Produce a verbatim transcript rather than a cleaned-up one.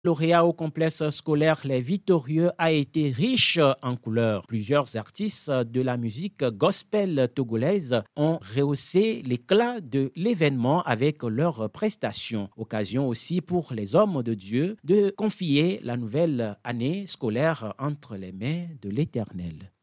Lauréat au complexe scolaire Les Victorieux a été riche en couleurs. Plusieurs artistes de la musique gospel togolaise ont rehaussé l'éclat de l'événement avec leurs prestations. Occasion aussi pour les hommes de Dieu de confier la nouvelle année scolaire entre les mains de l'Éternel.